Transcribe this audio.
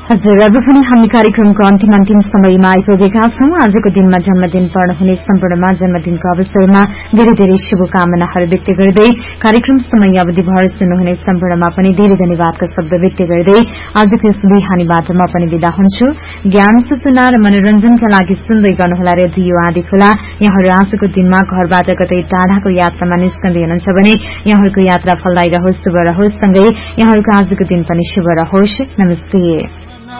हजुर, अब पनि हामी कार्यक्रमको अन्तिम समयमा आइपुगेका छौं। आजको दिनमा जन्मदिन पर्नुहुने सम्पूर्णमा जन्मदिनको अवसरमा धेरै धेरै शुभकामनाहरू व्यक्त गर्दै कार्यक्रम समय अवधिभर सुन्नुहुने सम्पूर्णमा पनि धेरै धन्यवादका शब्द व्यक्त गर्दै आजको यस बिहानीबाट म पनि विदा हुन्छु। ज्ञान सूचना र मनोरञ्जनका लागि सुन्दै गर्नुहोला रेडियो आँधीखोला। यहाँहरू आजको दिनमा घरबाट कतै टाढाको यात्रामा निस्कँदै हुनुहुन्छ भने यहाँहरूको यात्रा फलदायी रहोस्, शुभ रहोस्, सँगै यहाँहरूको आजको दिन पनि शुभ रहोस्। नमस्ते।